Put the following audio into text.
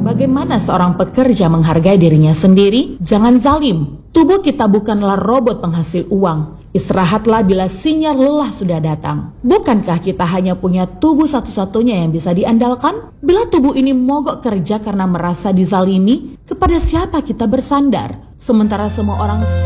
Bagaimana seorang pekerja menghargai dirinya sendiri? Jangan zalim. Tubuh kita bukanlah robot penghasil uang. Istirahatlah bila sinyal lelah sudah datang. Bukankah kita hanya punya tubuh satu-satunya yang bisa diandalkan? Bila tubuh ini mogok kerja karena merasa dizalimi, kepada siapa kita bersandar? Sementara semua orang